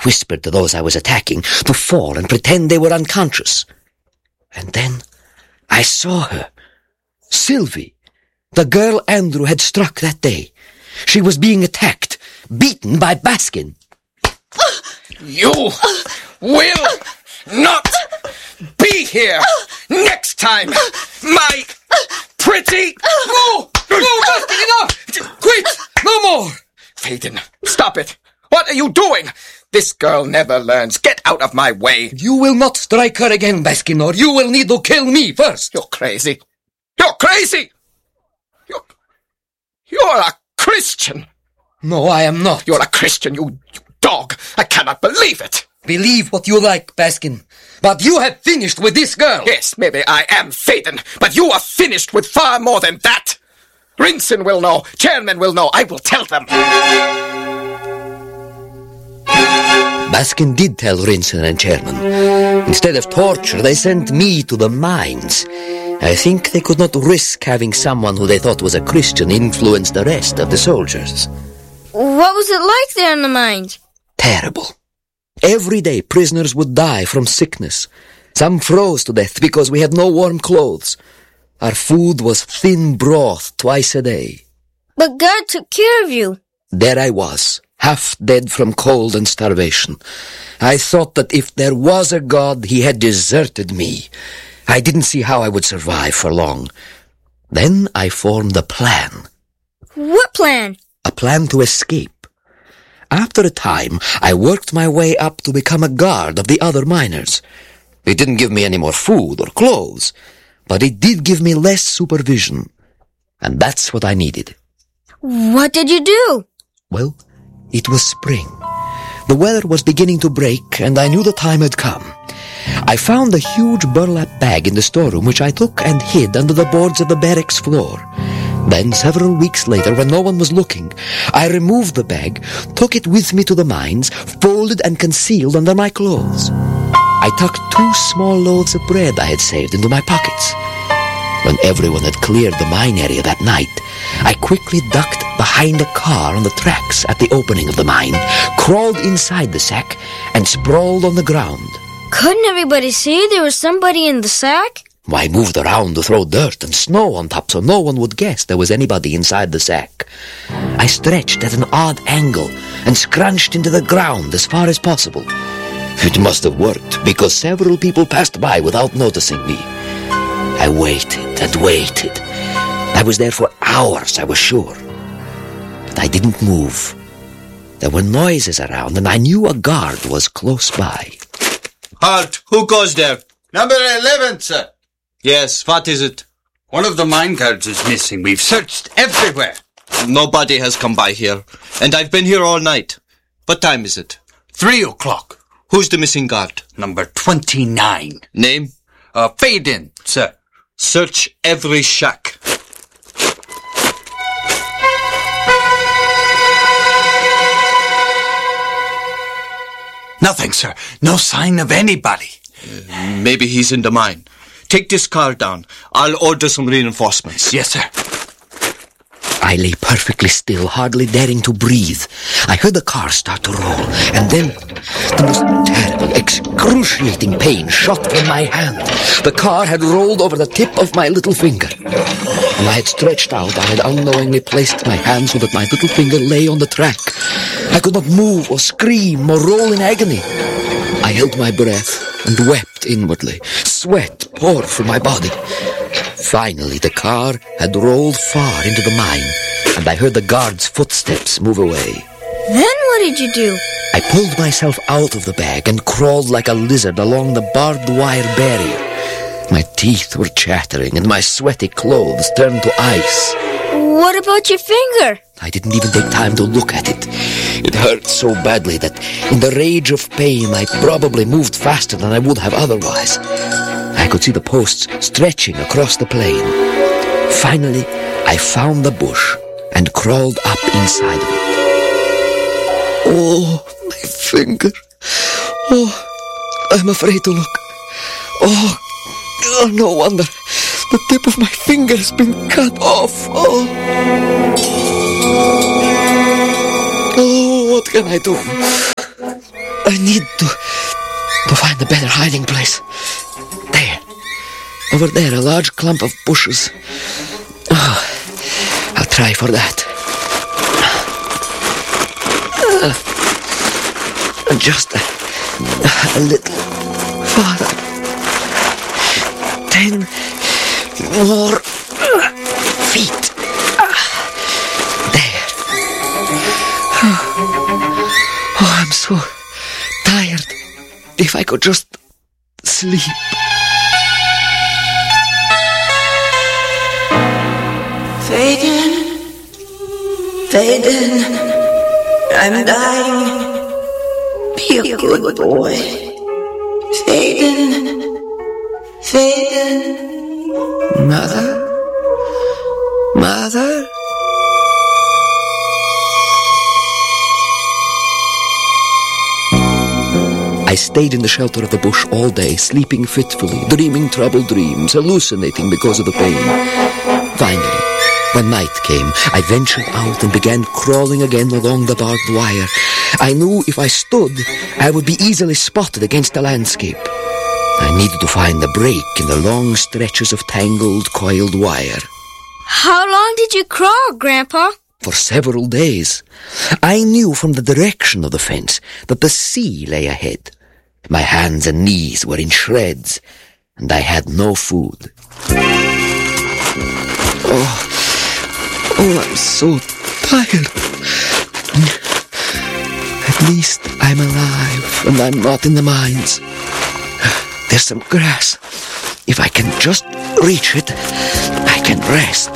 whispered to those I was attacking to fall and pretend they were unconscious. And then I saw her. Sylvie, the girl Andrew had struck that day. She was being attacked, beaten by Baskin. You will not be here next time, my pretty... No, Baskin, enough! Quit! No more! Phaedon, stop it! What are you doing? This girl never learns. Get out of my way. You will not strike her again, Baskin, or you will need to kill me first. You're crazy. You're crazy! You're a Christian. No, I am not. You're a Christian, you dog. I cannot believe it. Believe what you like, Baskin. But you have finished with this girl. Yes, maybe I am Phaedon, but you are finished with far more than that. Rinson will know. Chairman will know. I will tell them. Baskin did tell Rinson and Chairman. Instead of torture, they sent me to the mines. I think they could not risk having someone who they thought was a Christian influence the rest of the soldiers. What was it like there in the mines? Terrible. Every day prisoners would die from sickness. Some froze to death because we had no warm clothes. Our food was thin broth twice a day. But God took care of you. There I was, half dead from cold and starvation. I thought that if there was a God, he had deserted me. I didn't see how I would survive for long. Then I formed a plan. What plan? A plan to escape. After a time, I worked my way up to become a guard of the other miners. It didn't give me any more food or clothes, but it did give me less supervision. And that's what I needed. What did you do? Well, it was spring. The weather was beginning to break, and I knew the time had come. I found a huge burlap bag in the storeroom, which I took and hid under the boards of the barracks floor. Then, several weeks later, when no one was looking, I removed the bag, took it with me to the mines, folded and concealed under my clothes. I tucked 2 small loaves of bread I had saved into my pockets. When everyone had cleared the mine area that night, I quickly ducked behind a car on the tracks at the opening of the mine, crawled inside the sack, and sprawled on the ground. Couldn't everybody see there was somebody in the sack? I moved around to throw dirt and snow on top so no one would guess there was anybody inside the sack. I stretched at an odd angle and scrunched into the ground as far as possible. It must have worked, because several people passed by without noticing me. I waited and waited. I was there for hours, I was sure. But I didn't move. There were noises around, and I knew a guard was close by. Halt! Who goes there? Number 11, sir. Yes, what is it? One of the mine guards is missing. We've searched everywhere. Nobody has come by here, and I've been here all night. What time is it? 3 o'clock. Who's the missing guard? Number 29. Name? Phaedon, sir. Search every shack. Nothing, sir. No sign of anybody. Maybe he's in the mine. Take this car down. I'll order some reinforcements. Yes, sir. I lay perfectly still, hardly daring to breathe. I heard the car start to roll, and then the most terrible, excruciating pain shot from my hand. The car had rolled over the tip of my little finger. When I had stretched out, I had unknowingly placed my hand so that my little finger lay on the track. I could not move or scream or roll in agony. I held my breath and wept inwardly. Sweat poured from my body. Finally, the car had rolled far into the mine, and I heard the guard's footsteps move away. Then what did you do? I pulled myself out of the bag and crawled like a lizard along the barbed wire barrier. My teeth were chattering, and my sweaty clothes turned to ice. What about your finger? I didn't even take time to look at it. It hurt so badly that in the rage of pain I probably moved faster than I would have otherwise. I could see the posts stretching across the plain. Finally, I found the bush and crawled up inside of it. Oh, my finger. Oh, I'm afraid to look. Oh, no wonder. The tip of my finger has been cut off. Oh, what can I do? I need to find a better hiding place. There. Over there, a large clump of bushes. Oh, I'll try for that. Just a little farther. 10 more feet. There. Oh, I'm so tired. If I could just sleep. Phaedon, I'm dying. Be a good boy. Phaedon. Mother? I stayed in the shelter of the bush all day, sleeping fitfully, dreaming troubled dreams, hallucinating because of the pain. Finally, when night came, I ventured out and began crawling again along the barbed wire. I knew if I stood, I would be easily spotted against the landscape. I needed to find a break in the long stretches of tangled, coiled wire. How long did you crawl, Grandpa? For several days. I knew from the direction of the fence that the sea lay ahead. My hands and knees were in shreds, and I had no food. Oh, I'm so tired. At least I'm alive, and I'm not in the mines. There's some grass. If I can just reach it, I can rest.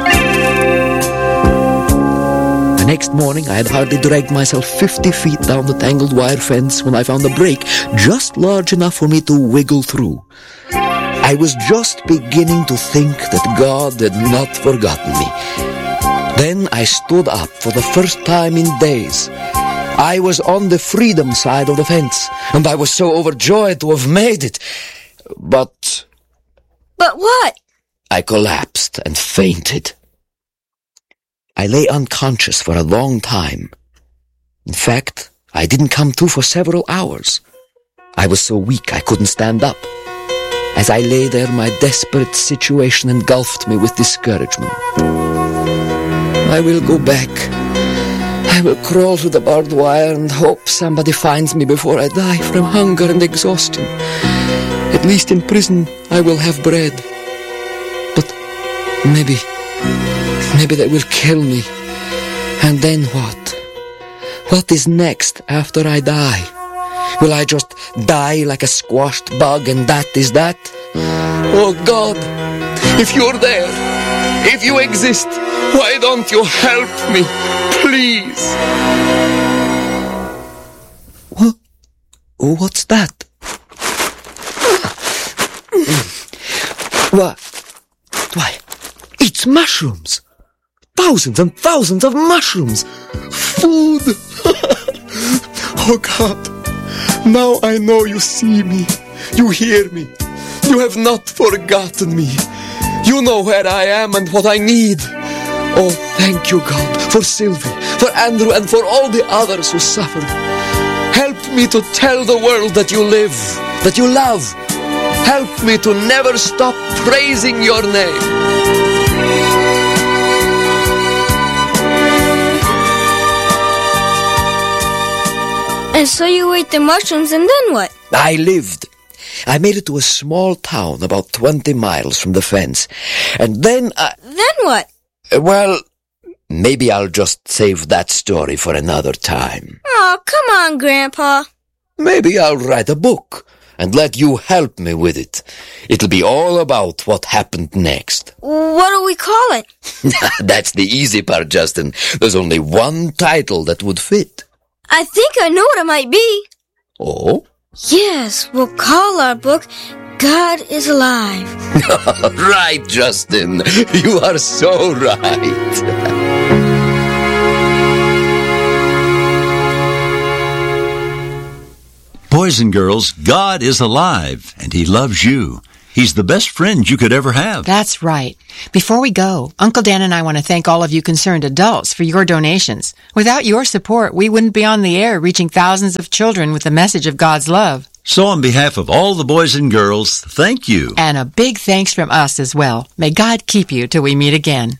The next morning, I had hardly dragged myself 50 feet down the tangled wire fence when I found a break just large enough for me to wiggle through. I was just beginning to think that God had not forgotten me. Then I stood up for the first time in days. I was on the freedom side of the fence, and I was so overjoyed to have made it. But what? I collapsed and fainted. I lay unconscious for a long time. In fact, I didn't come to for several hours. I was so weak I couldn't stand up. As I lay there, my desperate situation engulfed me with discouragement. I will go back. I will crawl through the barbed wire and hope somebody finds me before I die from hunger and exhaustion. At least in prison I will have bread. But maybe they will kill me. And then what? What is next after I die? Will I just die like a squashed bug and that is that? Oh God, if you're there, if you exist, why don't you help me, please? What's that? Why, it's mushrooms. Thousands and thousands of mushrooms. Food. Oh God, now I know you see me. You hear me. You have not forgotten me. You know where I am and what I need. Oh, thank you, God, for Sylvie, for Andrew, and for all the others who suffered. Help me to tell the world that you live, that you love. Help me to never stop praising your name. And so you ate the mushrooms, and then what? I lived. I made it to a small town about 20 miles from the fence. And then Then what? Well, maybe I'll just save that story for another time. Oh, come on, Grandpa. Maybe I'll write a book and let you help me with it. It'll be all about what happened next. What do we call it? That's the easy part, Justin. There's only one title that would fit. I think I know what it might be. Oh? Yes, we'll call our book God is Alive. Right, Justin. You are so right. Boys and girls, God is alive, and He loves you. He's the best friend you could ever have. That's right. Before we go, Uncle Dan and I want to thank all of you concerned adults for your donations. Without your support, we wouldn't be on the air reaching thousands of children with the message of God's love. So on behalf of all the boys and girls, thank you. And a big thanks from us as well. May God keep you till we meet again.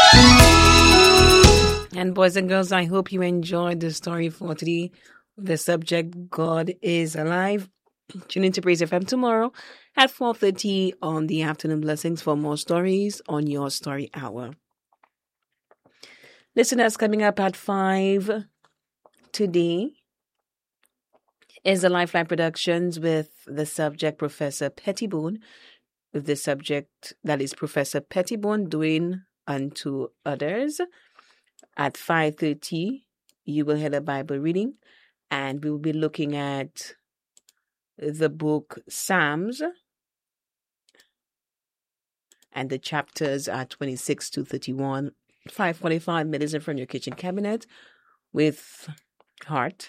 And boys and girls, I hope you enjoyed the story for today. The subject, God is alive. Tune in to Praise FM tomorrow at 4:30 on the Afternoon Blessings for more stories on Your Story Hour. Listeners, coming up at 5 today is the Lifeline Productions with the subject Professor Pettibone, with the subject that is Professor Pettibone doing unto others. At 5:30, you will hear a Bible reading, and we will be looking at the book Psalms, and the chapters are 26 to 31. 5:45 medicine from your kitchen cabinet with Heart.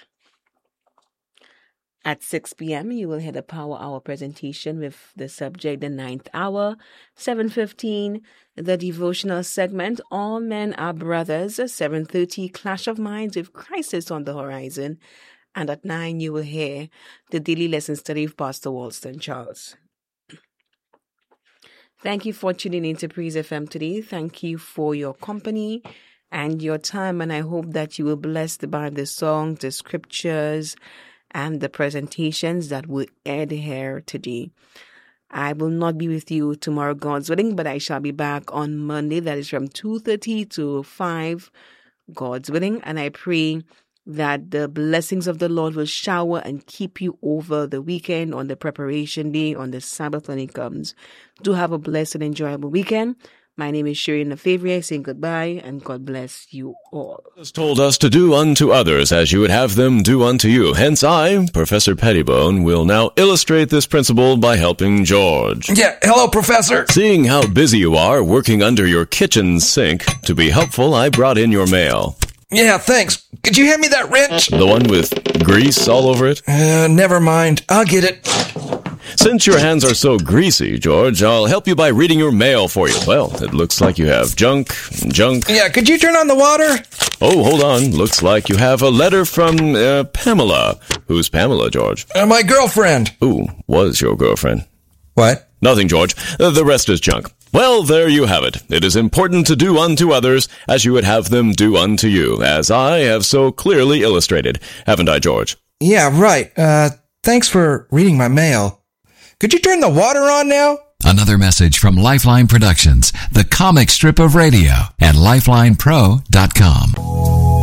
At 6 p.m., you will hear the Power Hour presentation with the subject, the 9th hour. 7:15, the devotional segment, All Men Are Brothers. 7:30, Clash of Minds with Crisis on the Horizon. And at 9, you will hear the daily lesson study of Pastor Walston Charles. Thank you for tuning in to Praise FM today. Thank you for your company and your time. And I hope that you will be blessed by the songs, the scriptures, and the presentations that will add here today. I will not be with you tomorrow, God's willing, but I shall be back on Monday. That is from 2:30 to 5, God's willing. And I pray that the blessings of the Lord will shower and keep you over the weekend, on the preparation day, on the Sabbath when it comes. Do have a blessed and enjoyable weekend. My name is Shireen Lefevre, saying goodbye, and God bless you all. Jesus told us to do unto others as you would have them do unto you. Hence I, Professor Pettibone, will now illustrate this principle by helping George. Yeah, hello, Professor. Seeing how busy you are working under your kitchen sink, to be helpful, I brought in your mail. Yeah, thanks. Could you hand me that wrench? The one with grease all over it? Never mind. I'll get it. Since your hands are so greasy, George, I'll help you by reading your mail for you. Well, it looks like you have junk. Yeah, could you turn on the water? Oh, hold on. Looks like you have a letter from Pamela. Who's Pamela, George? My girlfriend. Ooh, was your girlfriend. What? Nothing, George. The rest is junk. Well, there you have it. It is important to do unto others as you would have them do unto you, as I have so clearly illustrated. Haven't I, George? Yeah, right. Thanks for reading my mail. Could you turn the water on now? Another message from Lifeline Productions, the comic strip of radio, at lifelinepro.com.